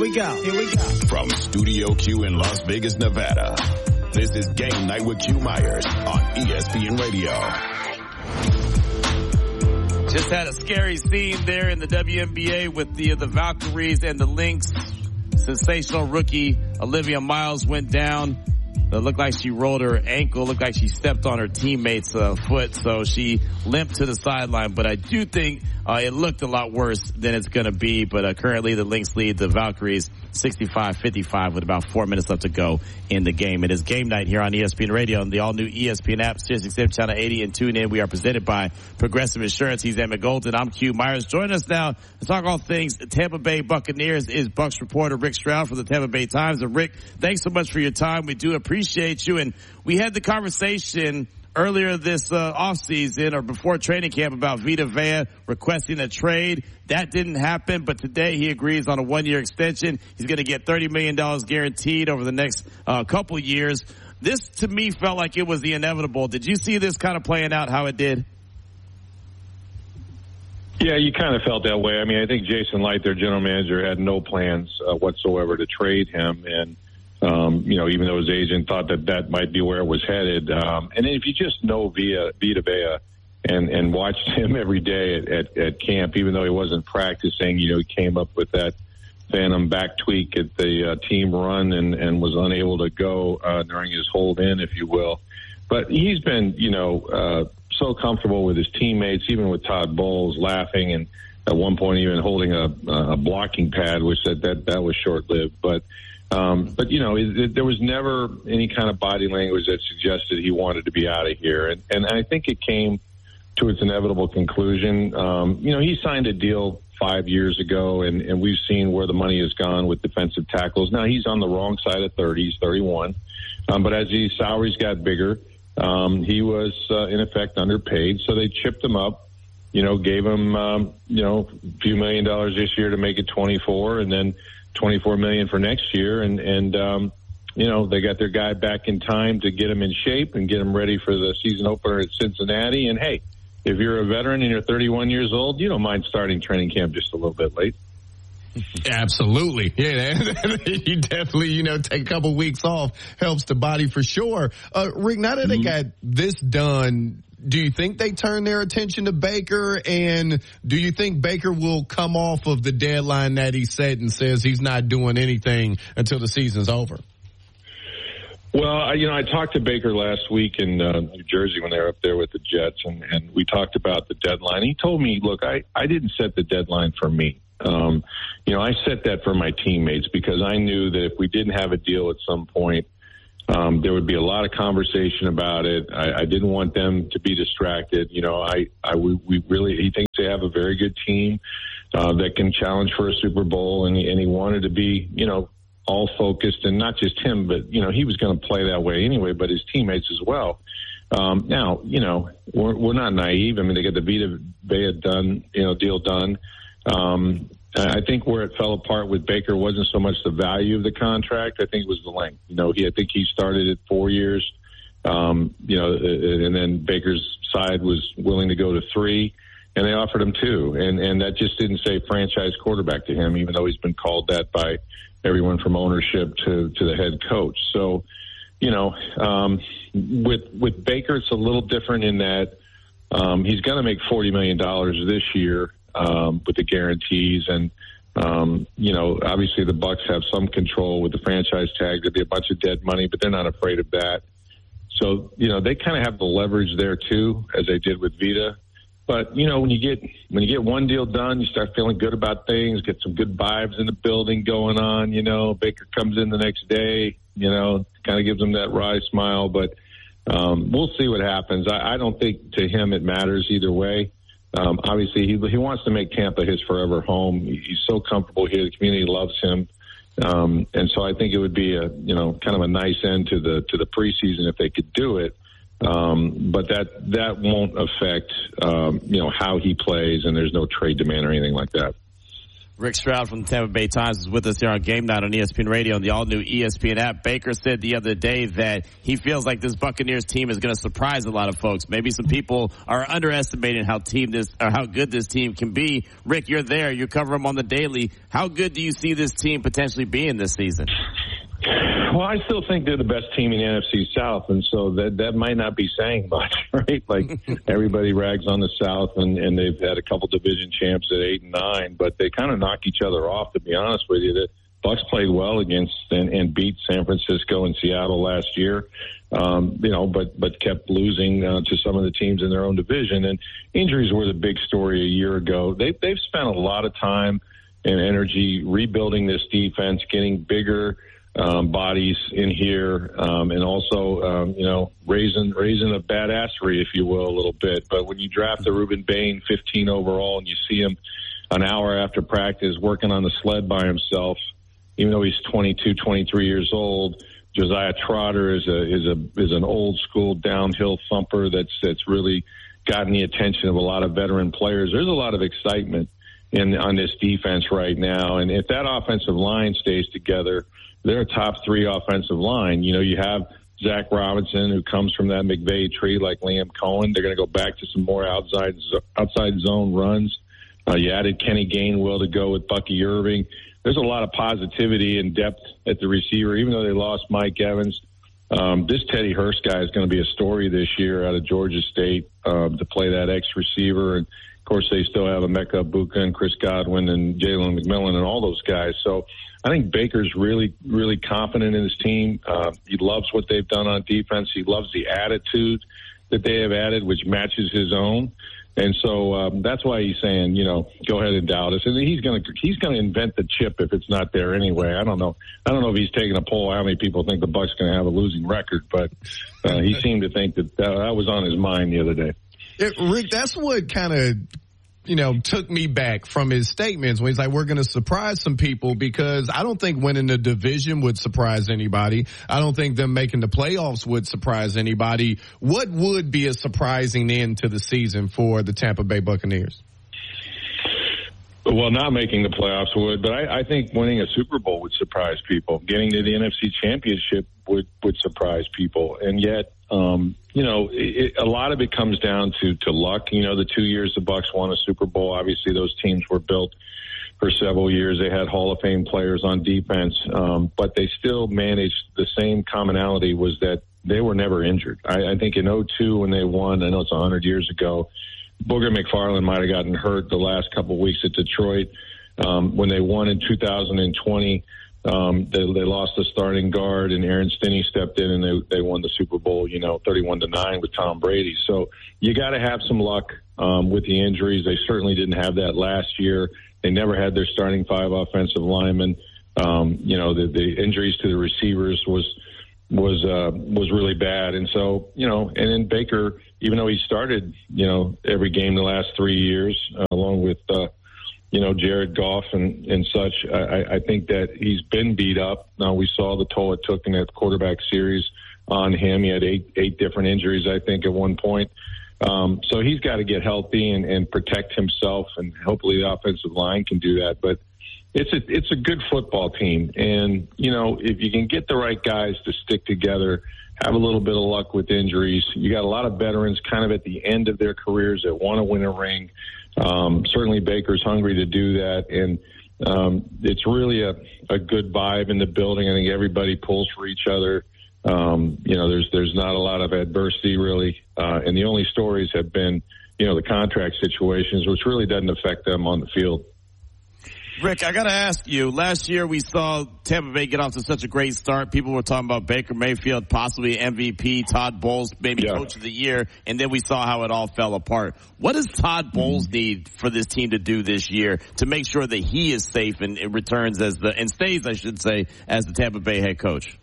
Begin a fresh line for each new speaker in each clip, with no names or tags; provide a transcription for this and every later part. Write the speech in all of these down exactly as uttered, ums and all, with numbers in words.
we go. Here we go.
From Studio Q in Las Vegas, Nevada, this is Game Night with Q Myers on E S P N Radio.
Just had a scary scene there in the W N B A with the the Valkyries and the Lynx. Sensational rookie Olivia Miles went down. It looked like she rolled her ankle. Looked like she stepped on her teammate's uh, foot, so she limped to the sideline. But I do think uh, it looked a lot worse than it's going to be. But uh, currently the Lynx lead the Valkyries sixty-five fifty-five with about four minutes left to go in the game. It is Game Night here on E S P N Radio and the all-new E S P N app, SiriusXM Channel eighty, and tune in. We are presented by Progressive Insurance. He's Emmett Golden. I'm Q Myers. Join us now to talk all things Tampa Bay Buccaneers. Is Bucs reporter Rick Stroud from the Tampa Bay Times. And Rick, thanks so much for your time. We do appreciate you. And we had the conversation earlier this uh, offseason or before training camp about Vita Vea requesting a trade. That didn't happen, but today he agrees on a one-year extension. He's going to get thirty million dollars guaranteed over the next uh, couple years. This, to me, felt like it was the inevitable. Did you see this kind of playing out how it did?
Yeah, you kind of felt that way. I mean, I think Jason Light, their general manager, had no plans uh, whatsoever to trade him. And, um, you know, even though his agent thought that that might be where it was headed. Um, and if you just know Vita, Vita Vea and, and watched him every day at, at, at camp, even though he wasn't practicing, you know, he came up with that phantom back tweak at the uh, team run and, and was unable to go uh, during his hold in, if you will. But he's been, you know, uh, so comfortable with his teammates, even with Todd Bowles laughing and at one point even holding a, a blocking pad, which said that that was short-lived. But, um, but you know, it, it, there was never any kind of body language that suggested he wanted to be out of here. And, and I think it came to its inevitable conclusion. Um, you know, he signed a deal five years ago, and, and we've seen where the money has gone with defensive tackles. Now, he's on the wrong side of thirty. He's thirty-one. Um, but as his salaries got bigger, Um, he was, uh, in effect, underpaid, so they chipped him up, you know, gave him, um, you know, a few million dollars this year to make it twenty-four, and then twenty-four million for next year, and, and um, you know, they got their guy back in time to get him in shape and get him ready for the season opener at Cincinnati, and hey, if you're a veteran and you're thirty-one years old, you don't mind starting training camp just a little bit late.
Absolutely. Yeah, you definitely, you know, take a couple weeks off helps the body for sure. Uh, Rick, now that mm-hmm. they got this done, do you think they turn their attention to Baker? And do you think Baker will come off of the deadline that he set and says he's not doing anything until the season's over?
Well, you know, I talked to Baker last week in uh, New Jersey when they were up there with the Jets, and, and we talked about the deadline. He told me, look, I, I didn't set the deadline for me. Um, you know, I set that for my teammates because I knew that if we didn't have a deal at some point, um, there would be a lot of conversation about it. I, I didn't want them to be distracted. You know, I, I, we, we really, he thinks they have a very good team, uh, that can challenge for a Super Bowl, and he, and he wanted to be, you know, all focused, and not just him, but, you know, he was going to play that way anyway, but his teammates as well. Um, now, you know, we're, we're not naive. I mean, they got the Vita Vea done, you know, deal done. Um, I think where it fell apart with Baker wasn't so much the value of the contract. I think it was the length. You know, he, I think he started at four years, um, you know, and then Baker's side was willing to go to three, and they offered him two. And, and that just didn't say franchise quarterback to him, even though he's been called that by everyone from ownership to, to the head coach. So, you know, um, with, with Baker, it's a little different in that, um, he's going to make forty million dollars this year. Um, with the guarantees, and um, you know, obviously the Bucs have some control with the franchise tag. There'd be a bunch of dead money, but they're not afraid of that. So you know, they kind of have the leverage there too, as they did with Vita. But you know, when you get when you get one deal done, you start feeling good about things. Get some good vibes in the building going on. You know, Baker comes in the next day. You know, kind of gives them that wry smile. But um, we'll see what happens. I, I don't think to him it matters either way. Um, obviously, he, he wants to make Tampa his forever home. He's so comfortable here. The community loves him. Um, and so I think it would be a, you know, kind of a nice end to the to the preseason if they could do it. Um, but that that won't affect, um, you know, how he plays, and there's no trade demand or anything like that.
Rick Stroud from the Tampa Bay Times is with us here on Game Night on E S P N Radio and the all-new E S P N app. Baker said the other day that he feels like this Buccaneers team is going to surprise a lot of folks. Maybe some people are underestimating how team this or how good this team can be. Rick, you're there. You cover them on the daily. How good do you see this team potentially being this season?
Well, I still think they're the best team in the N F C South, and so that that might not be saying much, right? Like everybody rags on the South, and, and they've had a couple division champs at eight and nine, but they kind of knock each other off. To be honest with you, the Bucs played well against and, and beat San Francisco and Seattle last year, um, you know, but but kept losing uh, to some of the teams in their own division. And injuries were the big story a year ago. They they've spent a lot of time and energy rebuilding this defense, getting bigger. Um, bodies in here, um, and also, um, you know, raising raising a badassery, if you will, a little bit. But when you draft a Ruben Bain, fifteen overall, and you see him an hour after practice working on the sled by himself, even though he's twenty-two, twenty-three years old, Josiah Trotter is a is a is an old school downhill thumper that's that's really gotten the attention of a lot of veteran players. There's a lot of excitement in on this defense right now, and if that offensive line stays together, they're a top three offensive line. You know, you have Zach Robinson, who comes from that McVay tree like Liam Cohen. They're going to go back to some more outside outside zone runs. Uh, you added Kenny Gainwell to go with Bucky Irving. There's a lot of positivity and depth at the receiver, even though they lost Mike Evans. Um, this Teddy Hurst guy is going to be a story this year out of Georgia State uh, to play that X receiver. And, of course, they still have Emeka Egbuka and Chris Godwin and Jalen McMillan and all those guys. So I think Baker's really, really confident in his team. Uh, he loves what they've done on defense. He loves the attitude that they have added, which matches his own. And so um, that's why he's saying, you know, go ahead and doubt us. And he's going to he's going to invent the chip if it's not there anyway. I don't know. I don't know if he's taking a poll how many people think the Bucs going to have a losing record, but uh, he seemed to think that, that that was on his mind the other day.
It, Rick, that's what kind of, you know, took me back from his statements when he's like, we're going to surprise some people, because I don't think winning the division would surprise anybody. I don't think them making the playoffs would surprise anybody. What would be a surprising end to the season for the Tampa Bay Buccaneers?
Well, not making the playoffs would, but I, I think winning a Super Bowl would surprise people. Getting to the N F C Championship would, would surprise people. And yet, um, you know, it, a lot of it comes down to, to luck. You know, the two years the Bucs won a Super Bowl, obviously those teams were built for several years. They had Hall of Fame players on defense, um, but they still managed the same commonality was that they were never injured. I, I think in oh two when they won, I know it's one hundred years ago, Booger McFarland might have gotten hurt the last couple of weeks at Detroit. Um, when they won in two thousand twenty, um, they, they lost the starting guard, and Aaron Stinney stepped in, and they, they won the Super Bowl, you know, thirty-one to nine with Tom Brady. So you got to have some luck um, with the injuries. They certainly didn't have that last year. They never had their starting five offensive linemen. Um, you know, the, the injuries to the receivers was was uh, was really bad. And so, you know, and then Baker, even though he started, you know, every game the last three years, uh, along with, uh, you know, Jared Goff and, and such, I, I think that he's been beat up. Now, we saw the toll it took in that quarterback series on him. He had eight eight different injuries, I think, at one point. Um, so he's got to get healthy and, and protect himself, and hopefully the offensive line can do that. But it's a, it's a good football team. And, you know, if you can get the right guys to stick together, have a little bit of luck with injuries, you got a lot of veterans kind of at the end of their careers that want to win a ring. Um, certainly Baker's hungry to do that. And um, it's really a, a good vibe in the building. I think everybody pulls for each other. Um, you know, there's there's not a lot of adversity, really. Uh, and the only stories have been, you know, the contract situations, which really doesn't affect them on the field.
Rick, I got to ask you, last year we saw Tampa Bay get off to such a great start. People were talking about Baker Mayfield, possibly M V P, Todd Bowles, maybe yeah. Coach of the Year, and then we saw how it all fell apart. What does Todd Bowles need for this team to do this year to make sure that he is safe and, and returns as the, and stays, I should say, as the Tampa Bay head coach?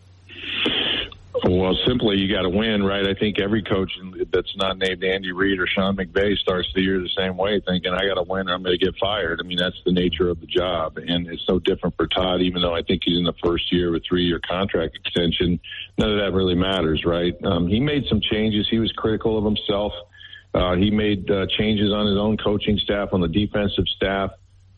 Well, simply, you got to win, right? I think every coach that's not named Andy Reid or Sean McVay starts the year the same way, thinking, I got to win or I'm going to get fired. I mean, that's the nature of the job. And it's so different for Todd, even though I think he's in the first year of a three-year contract extension. None of that really matters, right? Um, he made some changes. He was critical of himself. Uh, he made uh, changes on his own coaching staff, on the defensive staff.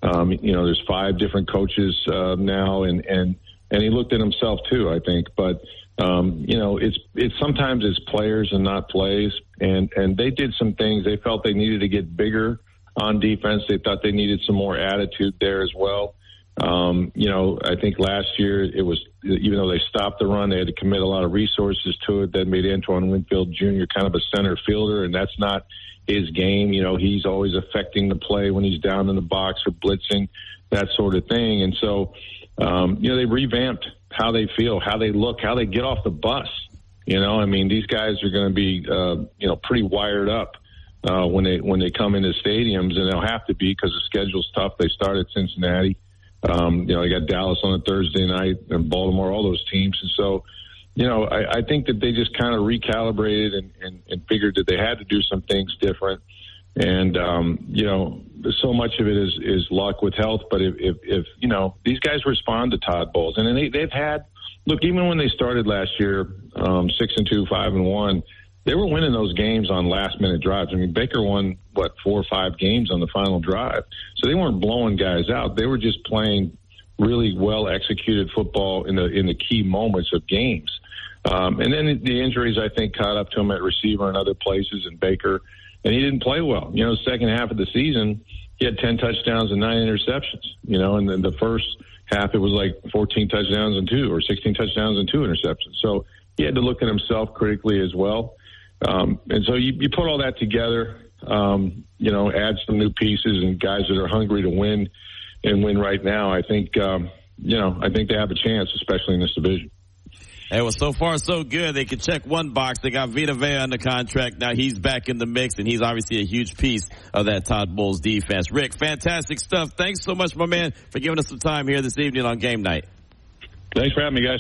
Um, you know, there's five different coaches uh, now, and, and and he looked at himself too, I think. But um, you know, it's it's sometimes it's players and not plays, and and they did some things. They felt they needed to get bigger on defense. They thought they needed some more attitude there as well. Um, you know, I think last year it was, even though they stopped the run, they had to commit a lot of resources to it. That made Antoine Winfield Junior kind of a center fielder, and that's not his game. You know, he's always affecting the play when he's down in the box or blitzing, that sort of thing. And so, um, you know, they revamped how they feel, how they look, how they get off the bus. You know, I mean, these guys are going to be, uh, you know, pretty wired up uh, when they when they come into stadiums, and they'll have to be because the schedule's tough. They start at Cincinnati. Um, you know, you got Dallas on a Thursday night and Baltimore, all those teams. And so, you know, I, I think that they just kind of recalibrated and, and, and figured that they had to do some things different. And, um, you know, so much of it is, is luck with health. But if, if, if, you know, these guys respond to Todd Bowles. And they, they've had, look, even when they started last year, um, six and two, five and one, they were winning those games on last-minute drives. I mean, Baker won, what, four or five games on the final drive. So they weren't blowing guys out. They were just playing really well-executed football in the in the key moments of games. Um, and then the injuries, I think, caught up to him at receiver and other places, and Baker, and he didn't play well. You know, second half of the season, he had ten touchdowns and nine interceptions. You know, and then the first half, it was like fourteen touchdowns and two, or sixteen touchdowns and two interceptions. So he had to look at himself critically as well. Um, and so you, you put all that together, um, you know, add some new pieces and guys that are hungry to win and win right now. I think, um, you know, I think they have a chance, especially in this division.
Hey, well, so far so good. They can check one box. They got Vita Vea under contract. Now he's back in the mix, and he's obviously a huge piece of that Todd Bowles defense. Rick, fantastic stuff. Thanks so much, my man, for giving us some time here this evening on Game Night.
Thanks for having me, guys.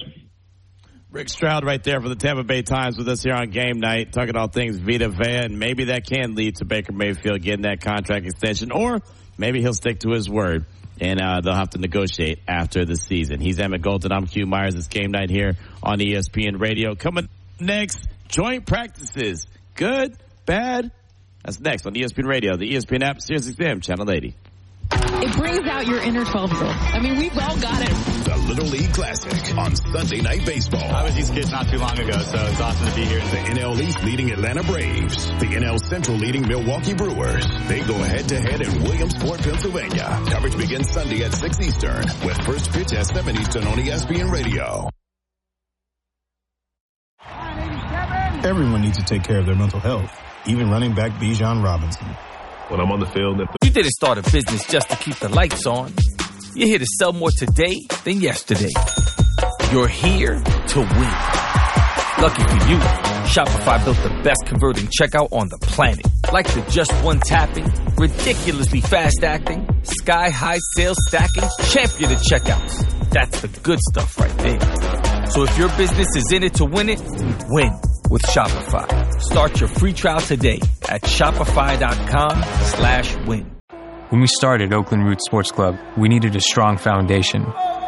Rick Stroud right there for the Tampa Bay Times with us here on Game Night, talking all things Vita Vea, and maybe that can lead to Baker Mayfield getting that contract extension, or maybe he'll stick to his word, and uh, they'll have to negotiate after the season. He's Emmett Golden. I'm Q Myers. It's Game Night here on E S P N Radio. Coming next, joint practices. Good, bad? That's next on E S P N Radio, the E S P N app, Sirius X M, Channel eighty.
It brings out your inner twelve-year-old. I mean, we've all got it.
The Little League Classic on Sunday Night Baseball.
I was these kids not too long ago, so it's awesome to be here.
The N L East leading Atlanta Braves. The N L Central leading Milwaukee Brewers. They go head-to-head in Williamsport, Pennsylvania. Coverage begins Sunday at six Eastern with first pitch at seven Eastern on E S P N Radio.
Everyone needs to take care of their mental health, even running back Bijan Robinson.
When I'm on the field.
You didn't start a business just to keep the lights on. You're here to sell more today than yesterday. You're here to win. Lucky for you, Shopify built the best converting checkout on the planet. Like the just one tapping, ridiculously fast acting, sky-high sales stacking, champion of checkouts. That's the good stuff right there. So if your business is in it to win it, win with Shopify. Start your free trial today at shopify.com slash win.
When we started Oakland Roots Sports Club, we needed a strong foundation.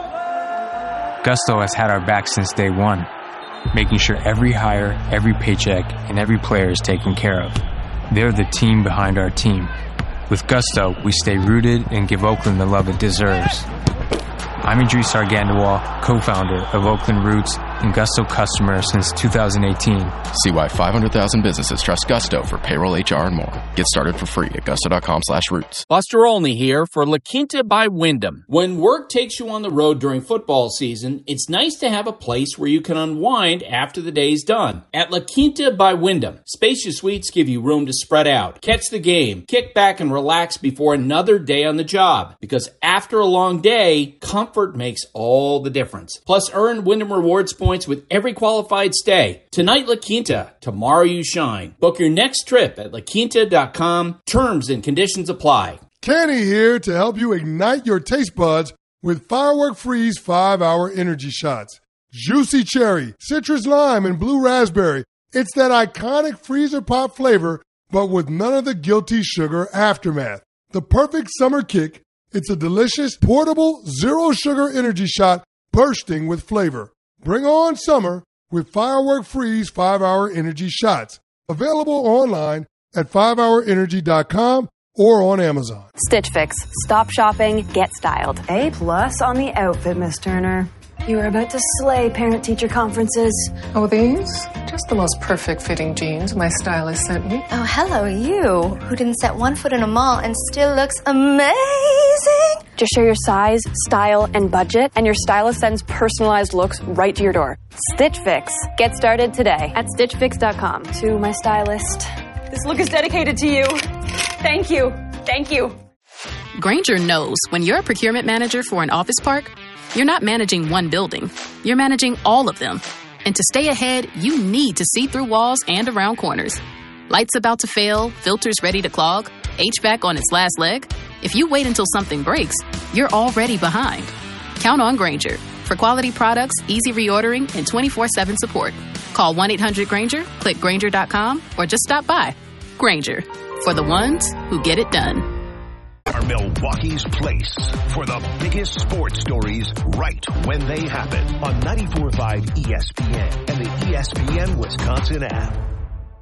Gusto has had our back since day one, making sure every hire, every paycheck, and every player is taken care of. They're the team behind our team. With Gusto, we stay rooted and give Oakland the love it deserves. I'm Idris Argandawal, co-founder of Oakland Roots and Gusto customer since two thousand eighteen.
See why five hundred thousand businesses trust Gusto for payroll, H R, and more. Get started for free at gusto.com slash roots.
Buster Olney here for La Quinta by Wyndham. When work takes you on the road during football season, it's nice to have a place where you can unwind after the day's done. At La Quinta by Wyndham, spacious suites give you room to spread out, catch the game, kick back, and relax before another day on the job. Because after a long day, comfort makes all the difference. Plus, earn Wyndham Rewards points with every qualified stay. Tonight, La Quinta. Tomorrow, you shine. Book your next trip at la quinta dot com. Terms and conditions apply.
Kenny here to help you ignite your taste buds with Firework Freeze five hour energy shots. Juicy cherry, citrus lime, and blue raspberry. It's that iconic freezer pop flavor, but with none of the guilty sugar aftermath. The perfect summer kick. It's a delicious, portable, zero-sugar energy shot bursting with flavor. Bring on summer with Firework Freeze five hour energy shots. Available online at five hour energy dot com or on Amazon.
Stitch Fix. Stop shopping, get styled.
A plus on the outfit, Miss Turner. You are about to slay parent-teacher conferences.
Oh, these? Just the most perfect fitting jeans my stylist sent me.
Oh, hello, you, who didn't set one foot in a mall and still looks amazing.
Just share your size, style, and budget, and your stylist sends personalized looks right to your door. Stitch Fix. Get started today at stitch fix dot com.
To my stylist.
This look is dedicated to you. Thank you. Thank you.
Grainger knows when you're a procurement manager for an office park, you're not managing one building. You're managing all of them. And to stay ahead, you need to see through walls and around corners. Lights about to fail, filters ready to clog, H V A C on its last leg. If you wait until something breaks, you're already behind. Count on Grainger for quality products, easy reordering, and twenty-four seven support. Call one eight hundred Grainger, click Grainger dot com, or just stop by. Grainger, for the ones who get it done.
Are Milwaukee's place for the biggest sports stories right when they happen on ninety-four point five E S P N and the E S P N Wisconsin app.